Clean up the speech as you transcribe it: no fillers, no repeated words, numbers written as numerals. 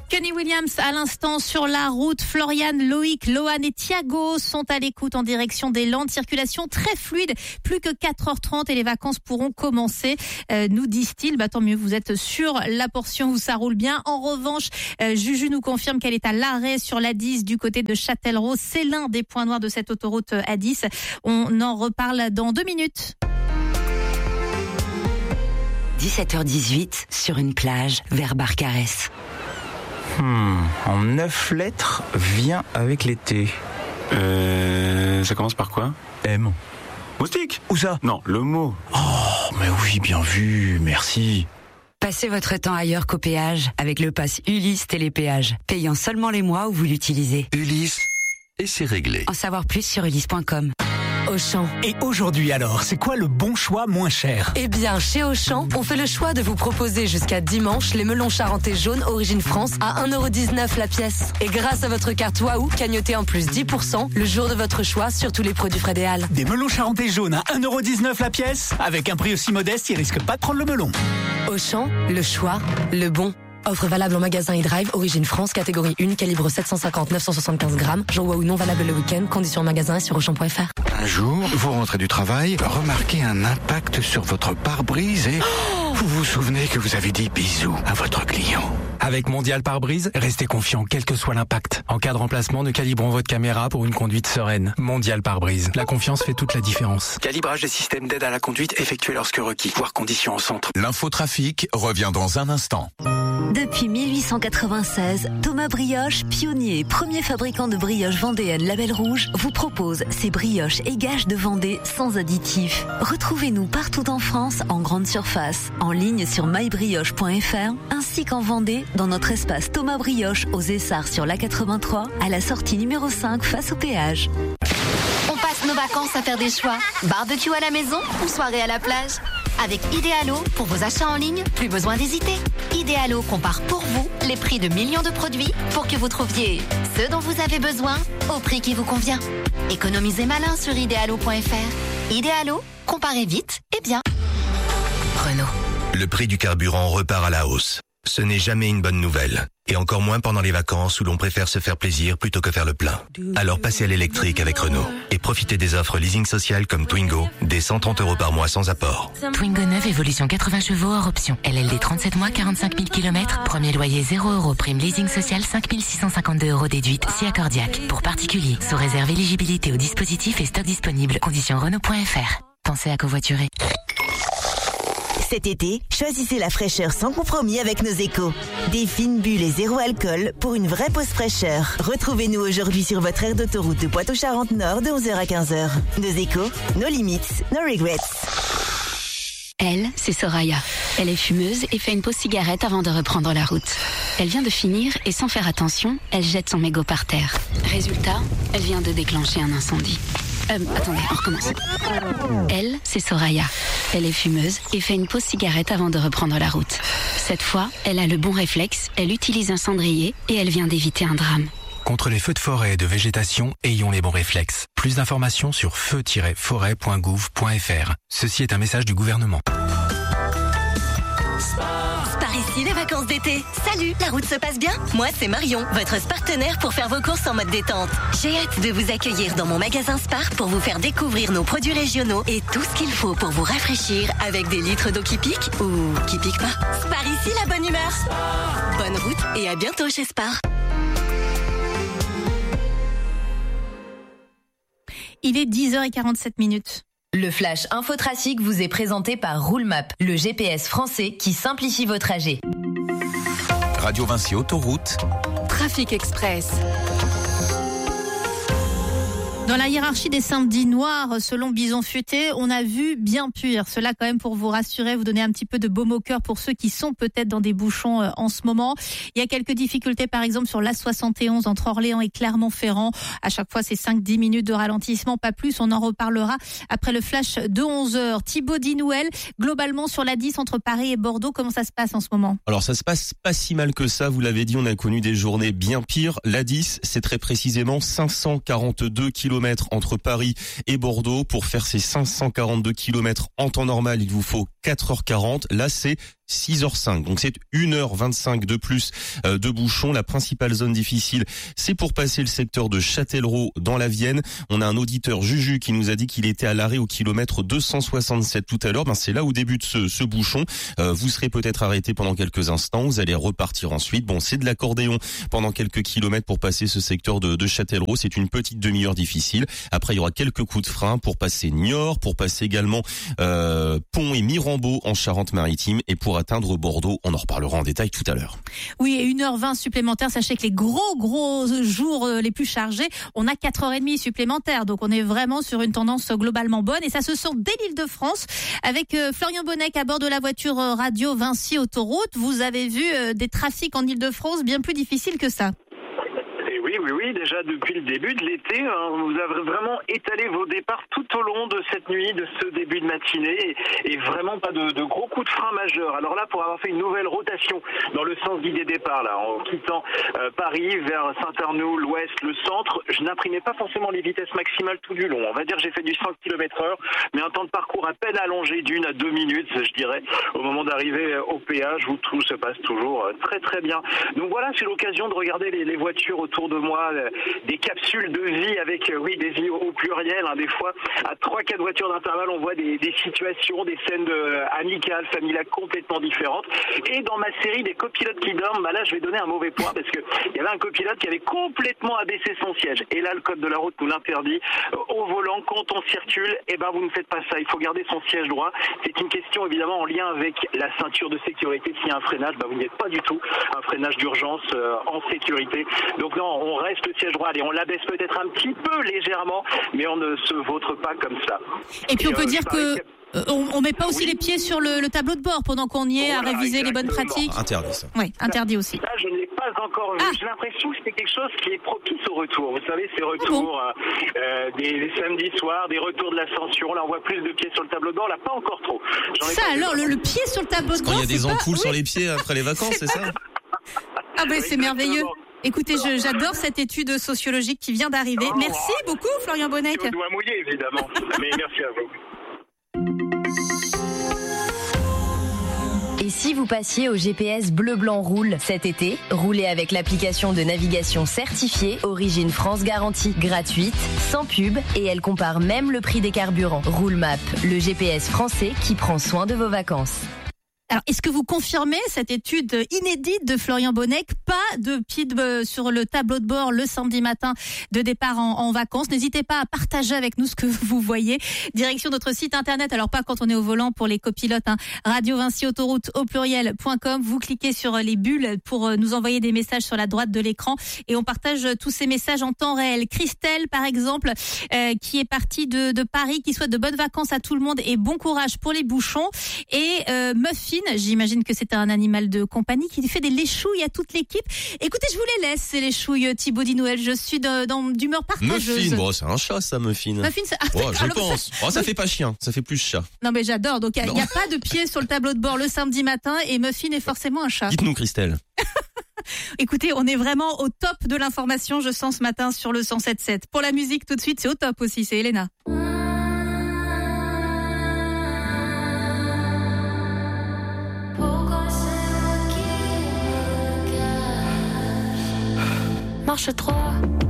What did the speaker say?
Kenny Williams à l'instant sur la route. Florian, Loïc, Lohan et Thiago sont à l'écoute en direction des Landes. Circulation très fluide, plus que 4h30 et les vacances pourront commencer, nous disent-ils. Tant mieux, vous êtes sur la portion où ça roule bien. En revanche, Juju nous confirme qu'elle est à l'arrêt sur l'A10 du côté de Châtellerault. C'est l'un des points noirs de cette autoroute A10. On en reparle dans 2 minutes. 17h18 sur une plage vers Barcarès. En 9 lettres, vient avec l'été. Ça commence par quoi? M. Moustique? Où ça? Non, le mot. Oh, mais oui, bien vu, merci. Passez votre temps ailleurs qu'au péage avec le pass Ulysse Télépéage, payant seulement les mois où vous l'utilisez. Ulysse, et c'est réglé. En savoir plus sur ulysse.com. Auchan. Et aujourd'hui alors, c'est quoi le bon choix moins cher? Eh bien, chez Auchan, on fait le choix de vous proposer jusqu'à dimanche les melons charentais jaunes Origine France à 1,19€ la pièce. Et grâce à votre carte Waouh, cagnotez en plus 10% le jour de votre choix sur tous les produits Fred et Al. Des melons charentais jaunes à 1,19€ la pièce? Avec un prix aussi modeste, ils risquent pas de prendre le melon. Auchan, le choix, le bon. Offre valable en magasin e-drive, Origine France, catégorie 1, calibre 750-975 grammes. Jour Waouh non valable le week-end, conditions en magasin et sur Auchan.fr. Un jour, vous rentrez du travail, remarquez un impact sur votre pare-brise et vous vous souvenez que vous avez dit bisous à votre client. Avec Mondial Pare-Brise, restez confiant quel que soit l'impact. En cas de remplacement, nous calibrons votre caméra pour une conduite sereine. Mondial Pare-Brise. La confiance fait toute la différence. Calibrage des systèmes d'aide à la conduite effectué lorsque requis. Voir conditions au centre. L'infotrafic revient dans un instant. Depuis 1896, Thomas Brioche, pionnier et premier fabricant de brioches vendéennes Label Rouge, vous propose ses brioches et gages de Vendée sans additifs. Retrouvez-nous partout en France en grande surface, en ligne sur mybrioche.fr, ainsi qu'en Vendée dans notre espace Thomas Brioche aux Essarts sur l'A83, à la sortie numéro 5 face au péage. On passe nos vacances à faire des choix. Barbecue à la maison ou soirée à la plage? Avec Idealo, pour vos achats en ligne, plus besoin d'hésiter. Idealo compare pour vous les prix de millions de produits pour que vous trouviez ce dont vous avez besoin au prix qui vous convient. Économisez malin sur idealo.fr. Idealo, comparez vite et bien. Renault. Le prix du carburant repart à la hausse. Ce n'est jamais une bonne nouvelle. Et encore moins pendant les vacances où l'on préfère se faire plaisir plutôt que faire le plein. Alors passez à l'électrique avec Renault. Et profitez des offres leasing social comme Twingo, dès 130 € par mois sans apport. Twingo 9, évolution 80 chevaux hors option. LLD 37 mois, 45 000 km. Premier loyer 0 €. Prime leasing social 5 652 € déduite, si accordiaque. Pour particuliers, sous réserve éligibilité au dispositif et stock disponible. Conditions Renault.fr. Pensez à covoiturer. Cet été, choisissez la fraîcheur sans compromis avec nos échos. Des fines bulles et zéro alcool pour une vraie pause fraîcheur. Retrouvez-nous aujourd'hui sur votre aire d'autoroute de Poitou-Charentes-Nord de 11h à 15h. Nos échos, nos limites, nos regrets. Elle, c'est Soraya. Elle est fumeuse et fait une pause cigarette avant de reprendre la route. Elle vient de finir et sans faire attention, elle jette son mégot par terre. Résultat, elle vient de déclencher un incendie. Attendez, on recommence. Elle, c'est Soraya. Elle est fumeuse et fait une pause cigarette avant de reprendre la route. Cette fois, elle a le bon réflexe, elle utilise un cendrier et elle vient d'éviter un drame. Contre les feux de forêt et de végétation, ayons les bons réflexes. Plus d'informations sur feu-forêt.gouv.fr. Ceci est un message du gouvernement. Par ici, les vacances d'été. Salut, la route se passe bien? Moi, c'est Marion, votre partenaire pour faire vos courses en mode détente. J'ai hâte de vous accueillir dans mon magasin Spar pour vous faire découvrir nos produits régionaux et tout ce qu'il faut pour vous rafraîchir avec des litres d'eau qui piquent ou qui piquent pas. Spar ici, la bonne humeur. Bonne route et à bientôt chez Spar. Il est 10h47. Le Flash Infotrafic vous est présenté par Roulemap, le GPS français qui simplifie vos trajets. Radio Vinci Autoroute. Trafic Express. Dans la hiérarchie des samedis noirs, selon Bison Futé, on a vu bien pire. Cela quand même pour vous rassurer, vous donner un petit peu de baume au cœur pour ceux qui sont peut-être dans des bouchons en ce moment. Il y a quelques difficultés par exemple sur l'A71 entre Orléans et Clermont-Ferrand. À chaque fois, c'est 5-10 minutes de ralentissement, pas plus. On en reparlera après le flash de 11h. Thibaut Dinouel, globalement sur l'A10 entre Paris et Bordeaux, comment ça se passe en ce moment? Alors ça se passe pas si mal que ça, vous l'avez dit, on a connu des journées bien pires. L'A10, c'est très précisément 542 km entre Paris et Bordeaux. Pour faire ces 542 km en temps normal, il vous faut 4h40. Là, c'est 6h05. Donc c'est 1h25 de plus de bouchons. La principale zone difficile, c'est pour passer le secteur de Châtellerault dans la Vienne. On a un auditeur Juju qui nous a dit qu'il était à l'arrêt au kilomètre 267 tout à l'heure. C'est là où débute ce bouchon. Vous serez peut-être arrêté pendant quelques instants. Vous allez repartir ensuite. Bon, c'est de l'accordéon pendant quelques kilomètres pour passer ce secteur de Châtellerault. C'est une petite demi-heure difficile. Après, il y aura quelques coups de frein pour passer Niort, pour passer également Pont et Mirambeau en Charente-Maritime et pour atteindre Bordeaux. On en reparlera en détail tout à l'heure. Oui, et 1h20 supplémentaire. Sachez que les gros jours les plus chargés, on a 4h30 supplémentaires. Donc on est vraiment sur une tendance globalement bonne et ça se sent dès l'Île-de-France avec Florian Bonnec à bord de la voiture radio Vinci Autoroute. Vous avez vu des trafics en Île-de-France bien plus difficiles que ça. Oui, déjà depuis le début de l'été, vous avez vraiment étalé vos départs tout au long de cette nuit, de ce début de matinée, et vraiment pas de gros coups de frein majeurs. Alors là, pour avoir fait une nouvelle rotation dans le sens des départs, là, en quittant Paris vers Saint-Arnaud, l'ouest, le centre, je n'imprimais pas forcément les vitesses maximales tout du long. On va dire que j'ai fait du 100 km/h, mais un temps de parcours à peine allongé d'1 à 2 minutes, je dirais, au moment d'arriver au péage où tout se passe toujours très très bien. Donc voilà, c'est l'occasion de regarder les voitures autour de moi, des capsules de vie avec, des vies au pluriel, des fois à 3-4 voitures d'intervalle, on voit des situations, des scènes amicales, familiales complètement différentes. Et dans ma série des copilotes qui dorment, là je vais donner un mauvais point parce que il y avait un copilote qui avait complètement abaissé son siège. Et là le code de la route nous l'interdit. Au volant, quand on circule, vous ne faites pas ça. Il faut garder son siège droit. C'est une question évidemment en lien avec la ceinture de sécurité. S'il y a un freinage, vous n'êtes pas du tout un freinage d'urgence en sécurité. Donc non, on reste le siège droit. Allez, on l'abaisse peut-être un petit peu légèrement, mais on ne se vautre pas comme ça. Et puis on peut dire que on met pas aussi les pieds sur le tableau de bord pendant qu'on y est à réviser les bonnes pratiques. Interdit ça. Oui, interdit aussi. Ça, je ne l'ai pas encore vu. J'ai l'impression que c'est quelque chose qui est propice au retour. Vous savez, ces retours des samedis soirs, des retours de l'ascension. Là, on voit plus de pieds sur le tableau de bord. Là, pas encore trop. Ça alors, le pied sur le tableau de bord. Quand il y a des ampoules sur les pieds après les vacances, c'est ça? Ah ben c'est merveilleux. Écoutez, j'adore cette étude sociologique qui vient d'arriver. Merci beaucoup, Florian Bonnec. Je dois mouiller, évidemment. Mais merci à vous. Et si vous passiez au GPS Bleu Blanc Roule cet été, roulez avec l'application de navigation certifiée Origine France Garantie, gratuite, sans pub, et elle compare même le prix des carburants. Roulemap, le GPS français qui prend soin de vos vacances. Alors, est-ce que vous confirmez cette étude inédite de Florian Bonnec? Pas de pied sur le tableau de bord le samedi matin de départ en vacances. N'hésitez pas à partager avec nous ce que vous voyez. Direction notre site internet. Alors, pas quand on est au volant pour les copilotes, Radio Vinci Autoroute au pluriel.com. Vous cliquez sur les bulles pour nous envoyer des messages sur la droite de l'écran et on partage tous ces messages en temps réel. Christelle, par exemple, qui est partie de Paris, qui souhaite de bonnes vacances à tout le monde et bon courage pour les bouchons. Et Muffin, j'imagine que c'est un animal de compagnie qui fait des léchouilles à toute l'équipe. Écoutez, je vous les laisse, ces léchouilles, Thibaut Di-Noël. Je suis d'humeur partageuse. Muffin, c'est un chat, ça, Muffin. Muffin, je pense. Ça fait pas chien, ça fait plus chat. Non, mais j'adore. Donc, il n'y a pas de pied sur le tableau de bord le samedi matin et Muffin est forcément un chat. Dites-nous, Christelle. Écoutez, on est vraiment au top de l'information, je sens ce matin sur le 107.7. Pour la musique, tout de suite, c'est au top aussi, c'est Elena. Marche 3